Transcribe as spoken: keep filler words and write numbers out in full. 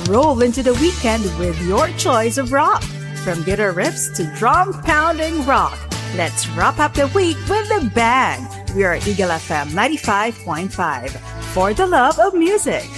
roll into the weekend with your choice of rock. From guitar riffs to drum-pounding rock, let's wrap up the week with a bang. We are Eagle F M ninety-five point five for the love of music.